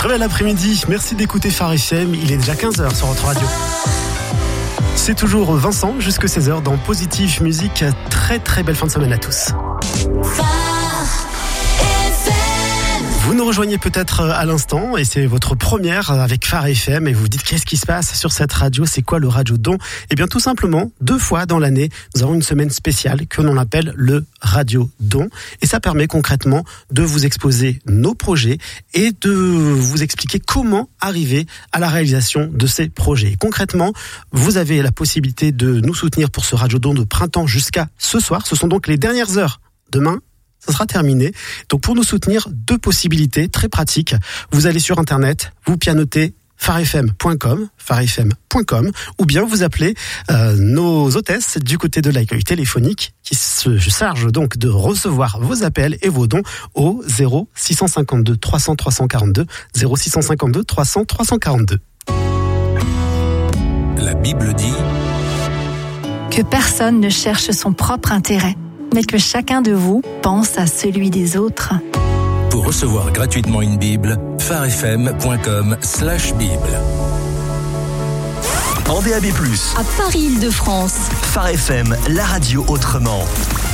Très bel après-midi, merci d'écouter Phare FM, il est déjà 15h sur votre radio. C'est toujours Vincent, jusque 16h dans Positive Musique. Très très belle fin de semaine à tous. Vous nous rejoignez peut-être à l'instant et c'est votre première avec Phare FM et vous vous dites qu'est-ce qui se passe sur cette radio, c'est quoi le Radio Don ? Eh bien tout simplement, 2 fois dans l'année, nous avons une semaine spéciale que l'on appelle le Radio Don et ça permet concrètement de vous exposer nos projets et de vous expliquer comment arriver à la réalisation de ces projets. Concrètement, vous avez la possibilité de nous soutenir pour ce Radio Don de printemps jusqu'à ce soir. Ce sont donc les dernières heures. Demain, ça sera terminé. Donc pour nous soutenir, 2 possibilités très pratiques. Vous allez sur internet, vous pianotez pharefm.com, ou bien vous appelez nos hôtesses du côté de l'accueil téléphonique qui se chargent donc de recevoir vos appels et vos dons au 0652 300 342, 0652 300 342. La Bible dit que personne ne cherche son propre intérêt, mais que chacun de vous pense à celui des autres. pour recevoir gratuitement une Bible, pharefm.com/Bible. En DAB+, à Paris-Île-de-France. Phare FM, la radio autrement.